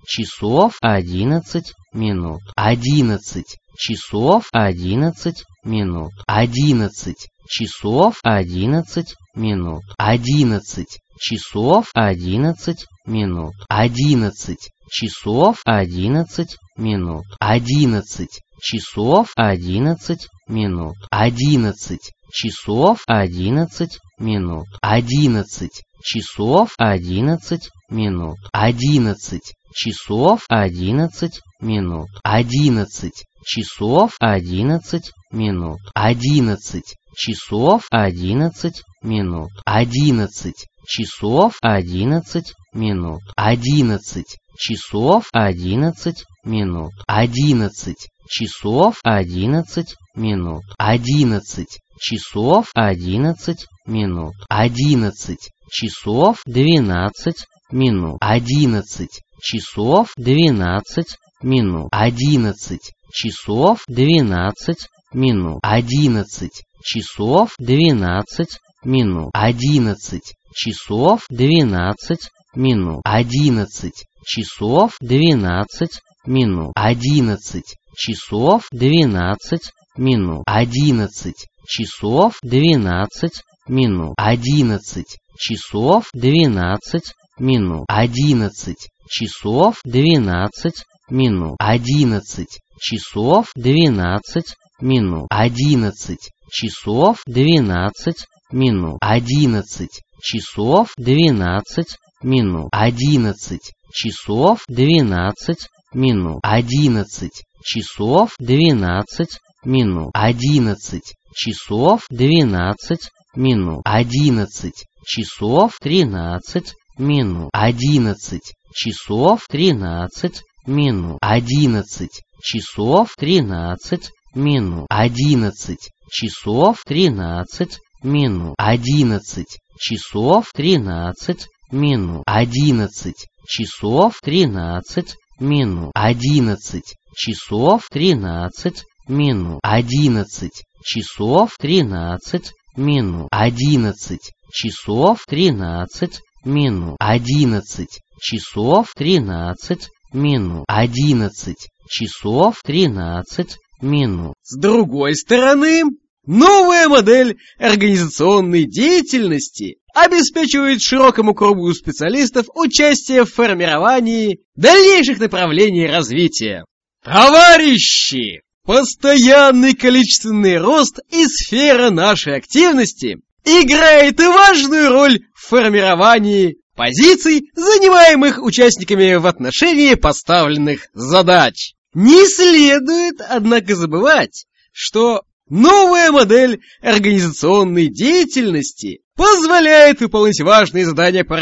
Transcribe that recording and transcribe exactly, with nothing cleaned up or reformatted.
часов одиннадцать минут. Одиннадцать часов одиннадцать минут. Одиннадцать часов одиннадцать минут. Одиннадцать часов одиннадцать минут. Одиннадцать часов одиннадцать минут. Одиннадцать часов одиннадцать минут. Одиннадцать часов одиннадцать минут. Одиннадцать часов одиннадцать минут. Одиннадцать часов одиннадцать минут. Одиннадцать часов одиннадцать минут. Одиннадцать часов одиннадцать минут. Одиннадцать часов одиннадцать минут. Одиннадцать часов одиннадцать минут. Одиннадцать часов одиннадцать минут. Одиннадцать часов одиннадцать минут. Одиннадцать часов двенадцать минут. Одиннадцать часов двенадцать минут. Одиннадцать часов двенадцать минут. Одиннадцать часов двенадцать минут. Одиннадцать часов двенадцать минут. Одиннадцать часов двенадцать минут. Одиннадцать часов двенадцать минут. Одиннадцать часов двенадцать минут. Одиннадцать часов двенадцать минут. Одиннадцать часов двенадцать минут. Одиннадцать часов двенадцать минут. Одиннадцать часов двенадцать минут. Одиннадцать часов двенадцать минут. Одиннадцать часов двенадцать минут. Одиннадцать часов двенадцать минут. Одиннадцать часов двенадцать минут. Одиннадцать часов тринадцать минут. Одиннадцать часов тринадцать минут. Одиннадцать часов тринадцать минут. Одиннадцать часов тринадцать минут. Одиннадцать часов тринадцать минут. Одиннадцать часов тринадцать минут. Одиннадцать часов тринадцать минут. Одиннадцать часов тринадцать минут. Одиннадцать часов тринадцать минут. Одиннадцать часов тринадцать минут. Одиннадцать часов тринадцать минут. С другой стороны, новая модель организационной деятельности обеспечивает широкому кругу специалистов участие в формировании дальнейших направлений развития. Товарищи! Постоянный количественный рост и сфера нашей активности играет важную роль в формировании позиций, занимаемых участниками в отношении поставленных задач. Не следует, однако, забывать, что новая модель организационной деятельности позволяет выполнять важные задания по